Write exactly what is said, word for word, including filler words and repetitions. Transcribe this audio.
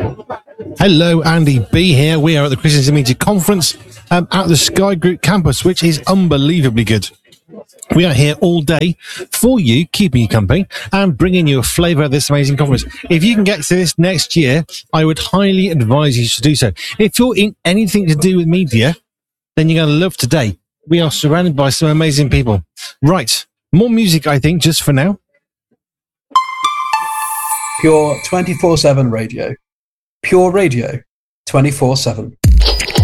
Hello, Andy B here. We are at the Christensen Media Conference um, at the Sky Group campus, which is unbelievably good. We are here all day for you, keeping you company and bringing you a flavour of this amazing conference. If you can get to this next year, I would highly advise you to do so. If you're in anything to do with media, then you're going to love today. We are surrounded by some amazing people. Right, more music, I think, just for now. Pure twenty-four seven radio. Pure radio twenty-four seven.